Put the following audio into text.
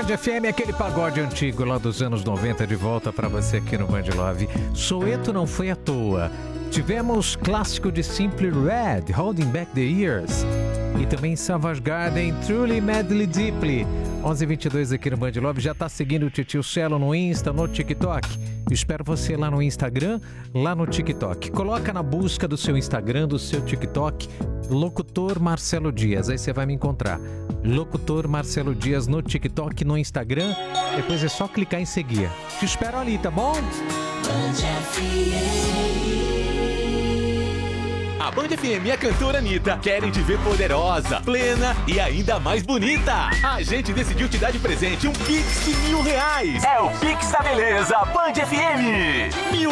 Band FM, aquele pagode antigo lá dos anos 90, de volta pra você aqui no Band Love. Soweto não foi à toa. Tivemos clássico de Simply Red, Holding Back the Years. E também Savage Garden, Truly Madly Deeply. 11h22 aqui no Band Love. Já tá seguindo o Titio Cello no Insta, no TikTok? Espero você lá no Instagram, lá no TikTok. Coloca na busca do seu Instagram, do seu TikTok, Locutor Marcelo Dias. Aí você vai me encontrar. Locutor Marcelo Dias no TikTok, no Instagram. Depois é só clicar em seguir. Te espero ali, tá bom? A Band FM e a cantora Anitta querem te ver poderosa, plena e ainda mais bonita. A gente decidiu te dar de presente um Pix de R$1.000. É o Pix da Beleza Band FM.